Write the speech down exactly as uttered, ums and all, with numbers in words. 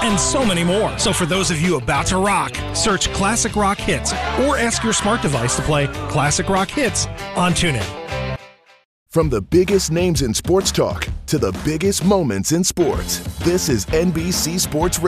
and so many more. So for those of you about to rock, search Classic Rock Hits or ask your smart device to play Classic Rock Hits on TuneIn. From the biggest names in sports talk to the biggest moments in sports, this is N B C Sports Radio.